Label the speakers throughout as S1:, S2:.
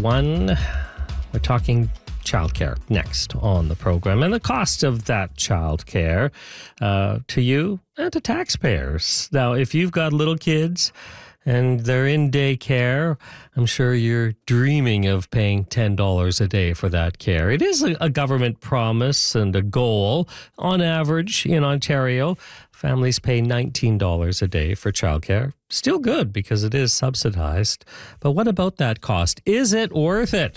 S1: everyone. We're talking childcare next on the program and the cost of that childcare to you and to taxpayers. Now, if you've got little kids and they're in daycare, I'm sure you're dreaming of paying $10 a day for that care. It is a government promise and a goal. On average, in Ontario, families pay $19 a day for childcare. Still good because it is subsidized. But what about that cost? Is it worth it?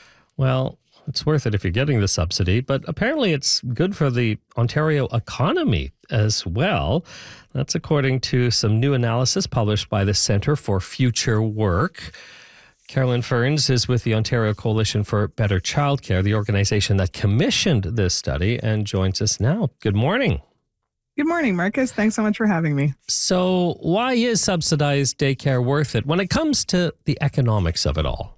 S1: Well, it's worth it if you're getting the subsidy, but apparently it's good for the Ontario economy as well. That's according to some new analysis published by the Centre for Future Work. Carolyn Ferns is with the Ontario Coalition for Better Childcare, the organization that commissioned this study, and joins us now. Good morning.
S2: Good morning, Marcus. Thanks so much for having me.
S1: So why is subsidized daycare worth it when it comes to the economics of it all?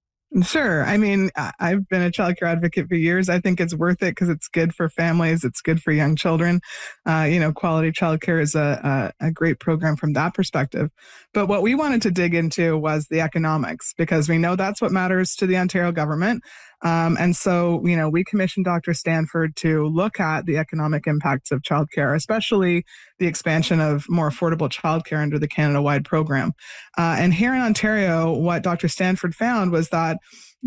S2: Sure. I mean, I've been a childcare advocate for years. I think it's worth it because it's good for families. It's good for young children. Quality childcare is a great program from that perspective. But what we wanted to dig into was the economics, because we know that's what matters to the Ontario government. And so, we commissioned Dr. Stanford to look at the economic impacts of childcare, especially the expansion of more affordable childcare under the Canada-wide program. And here in Ontario, what Dr. Stanford found was that,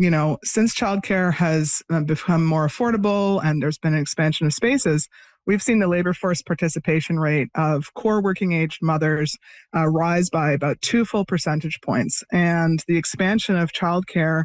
S2: since childcare has become more affordable and there's been an expansion of spaces, we've seen the labor force participation rate of core working-age mothers rise by about 2 full percentage points. And the expansion of childcare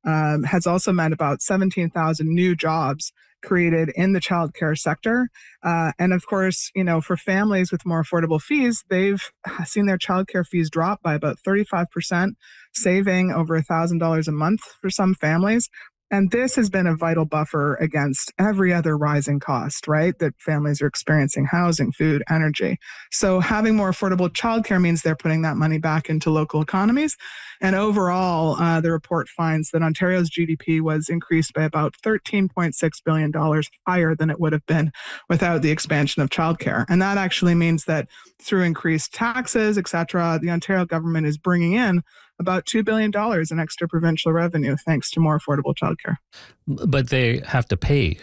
S2: has also meant about 17,000 new jobs created in the childcare sector. And of course, for families with more affordable fees, they've seen their childcare fees drop by about 35%, saving over $1,000 a month for some families. And this has been a vital buffer against every other rising cost, right, that families are experiencing: housing, food, energy. So having more affordable childcare means they're putting that money back into local economies. And overall, the report finds that Ontario's GDP was increased by about $13.6 billion higher than it would have been without the expansion of childcare. And that actually means that through increased taxes, et cetera, the Ontario government is bringing in about $2 billion in extra provincial revenue thanks to more affordable childcare.
S1: But they have to pay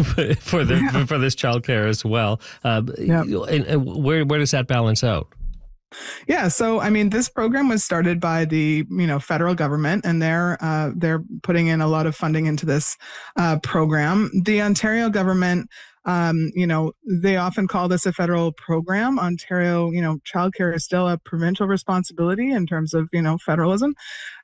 S1: for this childcare as well. And where does that balance out?
S2: Yeah, so I mean, this program was started by the federal government, and they're putting in a lot of funding into this program. The Ontario government, they often call this a federal program. Ontario, childcare is still a provincial responsibility in terms of, federalism.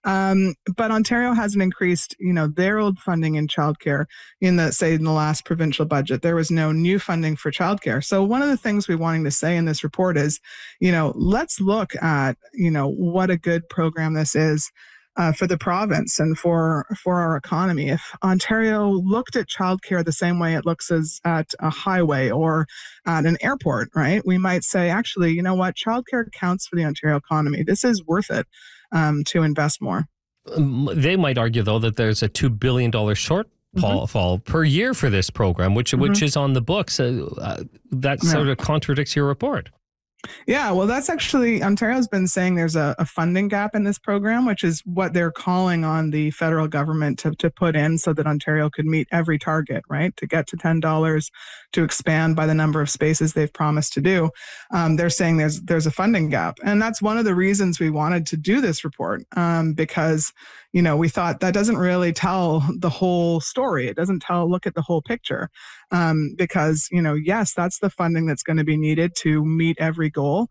S2: But Ontario hasn't increased, their old funding in childcare in the last provincial budget. There was no new funding for childcare. So one of the things we're wanting to say in this report is, let's look at, what a good program this is for the province and for our economy. If Ontario looked at childcare the same way it looks at a highway or at an airport, right, we might say, actually, you know what, childcare counts for the Ontario economy. This is worth it to invest more.
S1: They might argue, though, that there's a $2 billion shortfall per year for this program, which is on the books. That sort of contradicts your report.
S2: Yeah, well, that's actually, Ontario's been saying there's a funding gap in this program, which is what they're calling on the federal government to put in so that Ontario could meet every target, right? To get to $10, to expand by the number of spaces they've promised to do. They're saying there's a funding gap. And that's one of the reasons we wanted to do this report, because, we thought that doesn't really tell the whole story. It doesn't look at the whole picture. Because, yes, that's the funding that's going to be needed to meet every goal.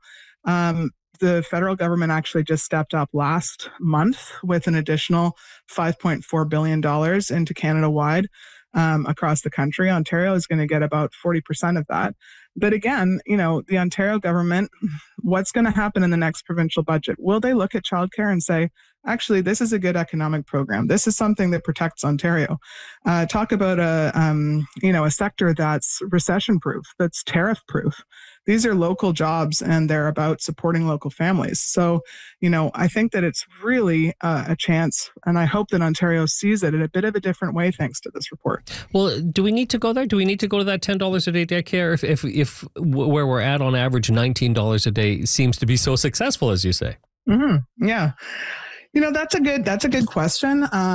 S2: The federal government actually just stepped up last month with an additional $5.4 billion into Canada-wide across the country. Ontario is going to get about 40% of that. But again, the Ontario government, what's going to happen in the next provincial budget? Will they look at childcare and say, actually, this is a good economic program. This is something that protects Ontario. Talk about a sector that's recession-proof, that's tariff-proof. These are local jobs, and they're about supporting local families. So, I think that it's really a chance, and I hope that Ontario sees it in a bit of a different way thanks to this report.
S1: Well, do we need to go there? Do we need to go to that $10 a day daycare if where we're at on average $19 a day seems to be so successful, as you say?
S2: Yeah. That's a good question.